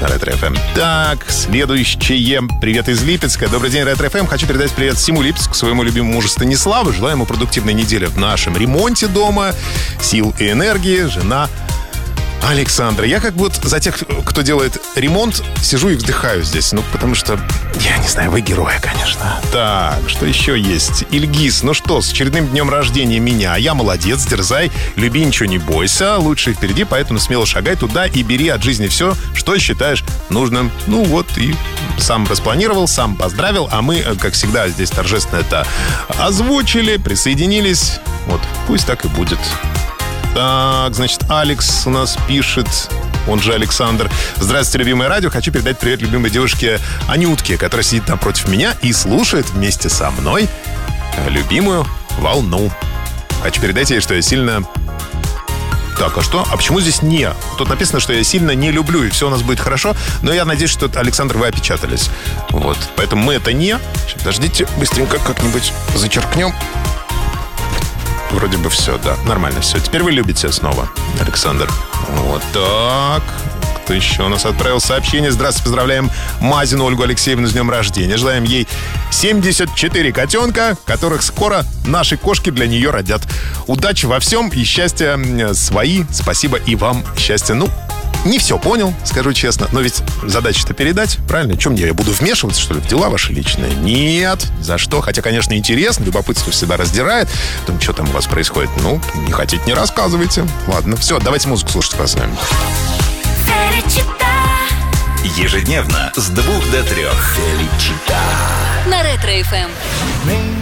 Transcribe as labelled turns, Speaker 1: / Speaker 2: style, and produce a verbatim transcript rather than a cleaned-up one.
Speaker 1: Ретро-эф эм. Так, следующее. Привет из Липецка. Добрый день, Ретро-эф эм. Хочу передать привет всему Липецку, своему любимому мужу Станиславу. Желаю ему продуктивной недели в нашем ремонте дома, сил и энергии. Жена Александра. Я как будто за тех, кто делает ремонт, сижу и вздыхаю здесь. Ну, потому что, я не знаю, вы герои, конечно. Так, что еще есть? Ильгиз, ну что, с очередным днем рождения меня. Я молодец, дерзай, люби, ничего не бойся. Лучше впереди, поэтому смело шагай туда и бери от жизни все, что считаешь нужным. Ну вот, и сам распланировал, сам поздравил. А мы, как всегда, здесь торжественно это озвучили, присоединились. Вот, пусть так и будет. Так, значит, Алекс у нас пишет, он же Александр. Здравствуйте, любимое радио. Хочу передать привет любимой девушке Анютке, которая сидит напротив меня и слушает вместе со мной любимую волну. Хочу передать ей, что я сильно... Так, а что? А почему здесь «не»? Тут написано, что я сильно не люблю, и все у нас будет хорошо. Но я надеюсь, что, Александр, вы опечатались. Вот, поэтому мы это «не». Сейчас, подождите, быстренько как-нибудь зачеркнем. Вроде бы все, да, нормально все. Теперь вы любите снова, Александр. Вот так. Кто еще у нас отправил сообщение? Здравствуйте, поздравляем Мазину Ольгу Алексеевну с днем рождения. Желаем ей семьдесят четыре котенка, которых скоро наши кошки для нее родят. Удачи во всем и счастья свои. Спасибо и вам счастья. Ну, не все понял, скажу честно. Но ведь задача-то передать, правильно? Чем мне, я буду вмешиваться, что ли, в дела ваши личные? Нет, за что? Хотя, конечно, интересно, любопытство всегда раздирает. Там, что там у вас происходит? Ну, не хотите, не рассказывайте. Ладно, все, давайте музыку слушать с вами.
Speaker 2: Ежедневно с двух до трех.
Speaker 3: На Ретро-эф эм.